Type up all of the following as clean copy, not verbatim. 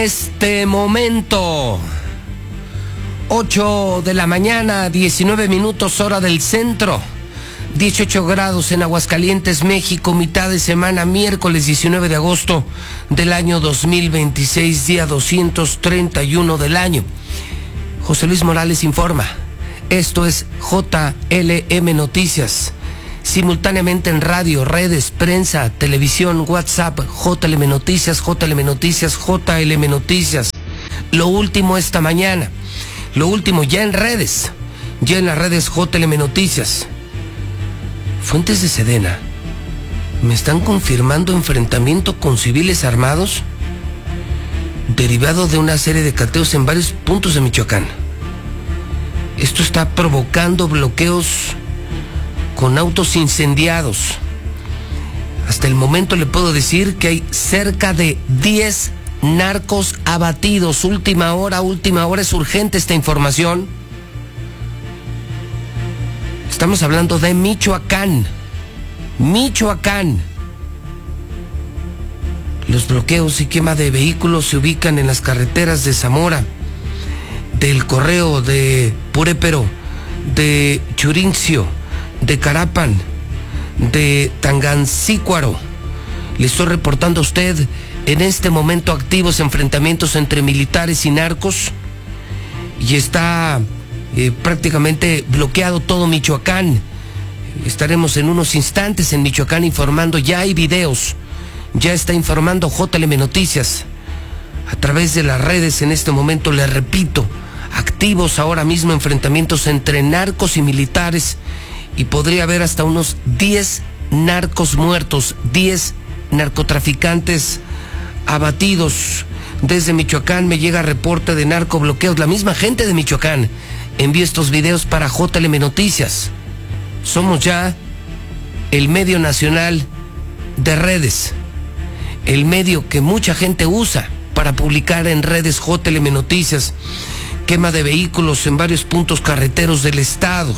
Este momento, 8 de la mañana, 19 minutos hora del centro, 18 grados en Aguascalientes, México, mitad de semana, miércoles 19 de agosto del año 2026, día 231 del año. José Luis Morales informa. Esto es JLM Noticias. Simultáneamente en radio, redes, prensa, televisión, WhatsApp, JLM Noticias, JLM Noticias, JLM Noticias. Lo último esta mañana. Lo último ya en redes. Ya en las redes JLM Noticias. Fuentes de Sedena me están confirmando enfrentamiento con civiles armados derivado de una serie de cateos en varios puntos de Michoacán. Esto está provocando bloqueos con autos incendiados. Hasta el momento le puedo decir que hay cerca de 10 narcos abatidos. Última hora, es urgente esta información. Estamos hablando de Michoacán. Los bloqueos y quema de vehículos se ubican en las carreteras de Zamora, del Correo, de Purépero, de Churincio, de Carapan, de Tangancícuaro. Le estoy reportando a usted en este momento activos enfrentamientos entre militares y narcos, y está prácticamente bloqueado todo Michoacán. Estaremos en unos instantes en Michoacán informando. Ya hay videos, ya está informando JLM Noticias a través de las redes. En este momento, le repito, activos ahora mismo enfrentamientos entre narcos y militares, y podría haber hasta unos 10 narcos muertos, 10 narcotraficantes abatidos. Desde Michoacán me llega reporte de narcobloqueos. La misma gente de Michoacán envía estos videos para JLM Noticias. Somos ya el medio nacional de redes, el medio que mucha gente usa para publicar en redes JLM Noticias. Quema de vehículos en varios puntos carreteros del estado.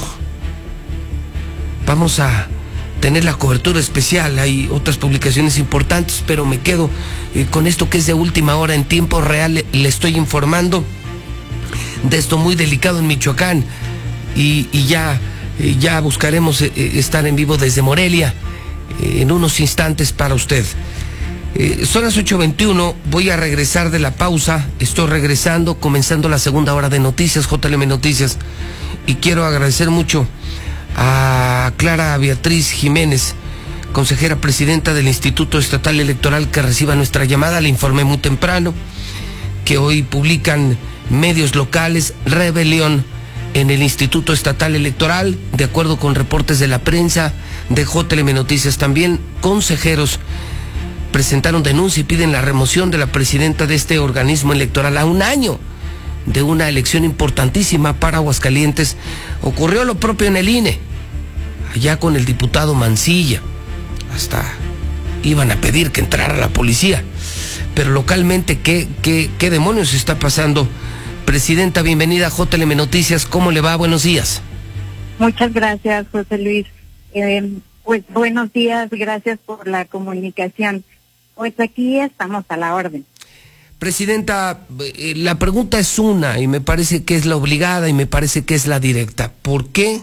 Vamos a tener la cobertura especial. Hay otras publicaciones importantes, pero me quedo con esto que es de última hora. En tiempo real le estoy informando de esto muy delicado en Michoacán, y ya buscaremos estar en vivo desde Morelia en unos instantes para usted. Son las 8:21, voy a regresar de la pausa. Estoy regresando, comenzando la segunda hora de Noticias, JLM Noticias, y quiero agradecer mucho a Clara Beatriz Jiménez, consejera presidenta del Instituto Estatal Electoral, que reciba nuestra llamada. Le informé muy temprano que hoy publican medios locales rebelión en el Instituto Estatal Electoral, de acuerdo con reportes de la prensa de JLM Noticias. También consejeros presentaron denuncia y piden la remoción de la presidenta de este organismo electoral a un año de una elección importantísima para Aguascalientes. Ocurrió lo propio en el INE, allá con el diputado Mancilla. Hasta iban a pedir que entrara la policía. Pero localmente, ¿qué demonios está pasando? Presidenta, bienvenida a JLM Noticias. ¿Cómo le va? Buenos días. Muchas gracias, José Luis. Pues buenos días, gracias por la comunicación. Pues aquí estamos a la orden. Presidenta, la pregunta es una, y me parece que es la obligada, y me parece que es la directa. ¿Por qué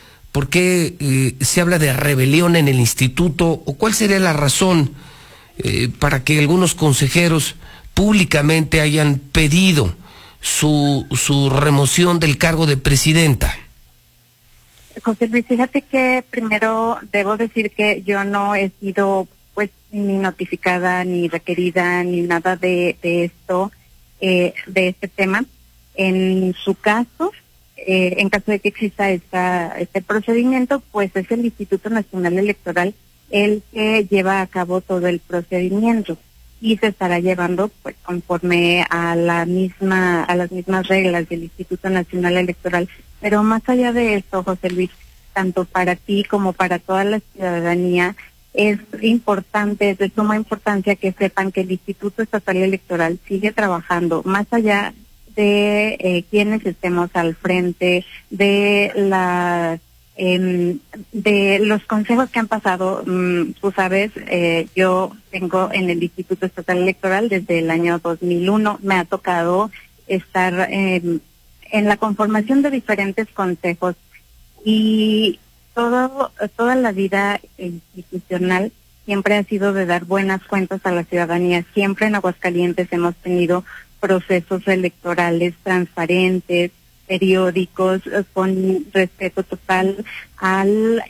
se habla de rebelión en el instituto? ¿O cuál sería la razón para que algunos consejeros públicamente hayan pedido su remoción del cargo de presidenta? José Luis, fíjate que primero debo decir que yo no he sido pues ni notificada, ni requerida, ni nada de esto, de este tema. En su caso, en caso de que exista este procedimiento, pues es el Instituto Nacional Electoral el que lleva a cabo todo el procedimiento, y se estará llevando pues conforme a las mismas reglas del Instituto Nacional Electoral. Pero más allá de esto, José Luis, tanto para ti como para toda la ciudadanía, es importante, es de suma importancia que sepan que el Instituto Estatal Electoral sigue trabajando más allá de quienes estemos al frente de las de los consejos que han pasado, tú sabes, yo tengo en el Instituto Estatal Electoral desde el año 2001, me ha tocado estar en la conformación de diferentes consejos y toda la vida institucional siempre ha sido de dar buenas cuentas a la ciudadanía. Siempre en Aguascalientes hemos tenido procesos electorales transparentes, periódicos, con respeto total al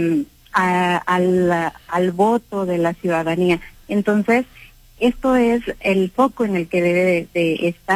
voto de la ciudadanía. Entonces, esto es el foco en el que debe de estar.